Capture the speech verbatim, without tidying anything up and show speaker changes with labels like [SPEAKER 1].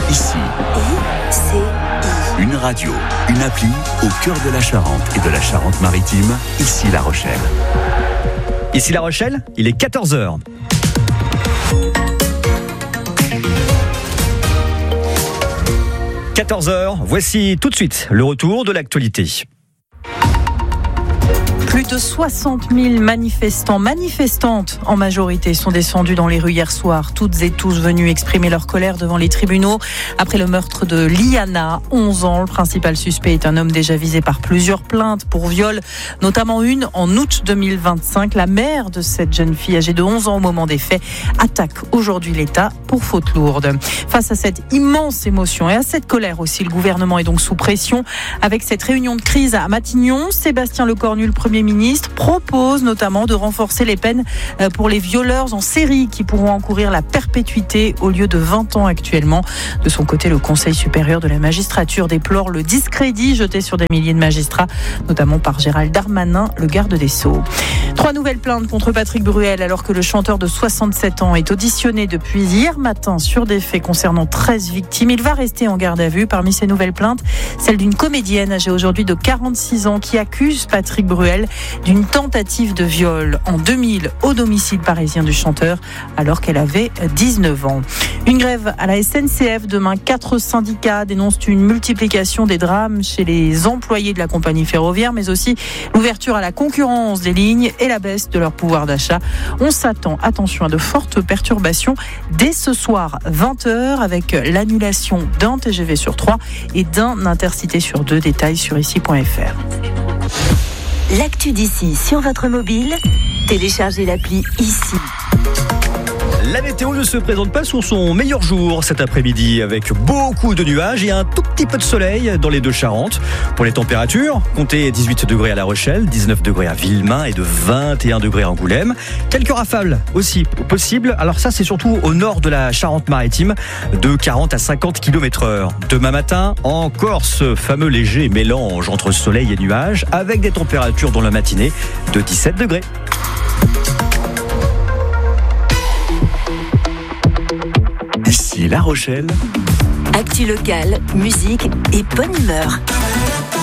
[SPEAKER 1] Ici. Une radio, une appli au cœur de la Charente et de la Charente-Maritime. Ici La Rochelle.
[SPEAKER 2] Ici La Rochelle, il est quatorze heures. quatorze heures, voici tout de suite le retour de l'actualité.
[SPEAKER 3] Plus de soixante mille manifestants, manifestantes en majorité, sont descendus dans les rues hier soir. Toutes et tous venus exprimer leur colère devant les tribunaux après le meurtre de Liana, onze ans. Le principal suspect est un homme déjà visé par plusieurs plaintes pour viol, notamment une en août deux mille vingt-cinq. La mère de cette jeune fille âgée de onze ans au moment des faits attaque aujourd'hui l'État pour faute lourde. Face à cette immense émotion et à cette colère aussi, le gouvernement est donc sous pression. Avec cette réunion de crise à Matignon, Sébastien Lecornu, le Premier ministre, propose notamment de renforcer les peines pour les violeurs en série qui pourront encourir la perpétuité au lieu de vingt ans actuellement. De son côté, le Conseil supérieur de la magistrature déplore le discrédit jeté sur des milliers de magistrats, notamment par Gérald Darmanin, le garde des Sceaux. Trois nouvelles plaintes contre Patrick Bruel alors que le chanteur de soixante-sept ans est auditionné depuis hier matin sur des faits concernant treize victimes. Il va rester en garde à vue. Parmi ces nouvelles plaintes, celle d'une comédienne âgée aujourd'hui de quarante-six ans qui accuse Patrick Bruel d'une tentative de viol en deux mille au domicile parisien du chanteur alors qu'elle avait dix-neuf ans. Une grève à la S N C F demain. Quatre syndicats dénoncent une multiplication des drames chez les employés de la compagnie ferroviaire, mais aussi l'ouverture à la concurrence des lignes et la baisse de leur pouvoir d'achat. On s'attend, attention, à de fortes perturbations dès ce soir vingt heures avec l'annulation d'un T G V sur trois et d'un Intercité sur deux. Détails sur ici point f r.
[SPEAKER 4] L'actu d'ici sur votre mobile, téléchargez l'appli Ici.
[SPEAKER 2] La météo ne se présente pas sur son meilleur jour cet après-midi avec beaucoup de nuages et un tout petit peu de soleil dans les deux Charentes. Pour les températures, comptez dix-huit degrés à La Rochelle, dix-neuf degrés à Villemain et de vingt et un degrés à Angoulême. Quelques rafales aussi possibles. Alors ça, c'est surtout au nord de la Charente-Maritime, de quarante à cinquante kilomètres heure. Demain matin, encore ce fameux léger mélange entre soleil et nuages avec des températures dans la matinée de dix-sept degrés.
[SPEAKER 1] Ici La Rochelle.
[SPEAKER 4] Actu locale, musique et bonne humeur.